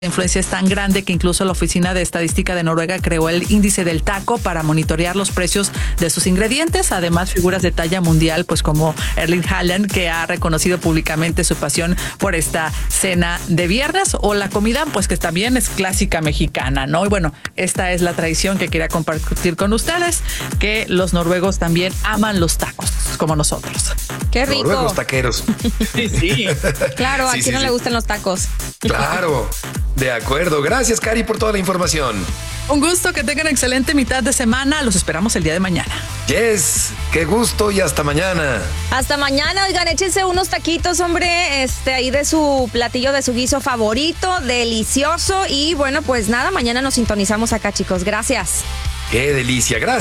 La influencia es tan grande que incluso la Oficina de Estadística de Noruega creó el índice del taco para monitorear los precios de sus ingredientes. Además, figuras de talla mundial, pues como Erling Haaland, que ha reconocido públicamente su pasión por esta cena de viernes, o la comida, pues que también es clásica mexicana, ¿no? Y bueno, esta es la tradición que quería compartir con ustedes, que los noruegos también aman los tacos, como nosotros. ¡Qué rico! Noruegos taqueros. Sí. Claro, ¿a quién no le gustan los tacos? Claro. De acuerdo. Gracias, Cari, por toda la información. Un gusto, que tengan excelente mitad de semana. Los esperamos el día de mañana. Yes, qué gusto y hasta mañana. Hasta mañana. Oigan, échense unos taquitos, hombre, ahí de su platillo, de su guiso favorito, delicioso. Y bueno, pues nada, mañana nos sintonizamos acá, chicos. Gracias. Qué delicia. Gracias.